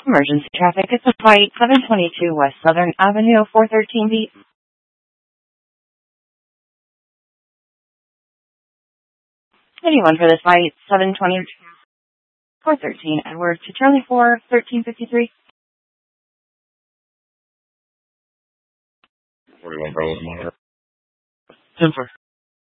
Emergency traffic. It's a flight 722 West Southern Avenue, 413 beat. Anyone for this flight, 720 413 Edward to Charlie 4, 1353. 41 Bravo, Monitor. 10-4.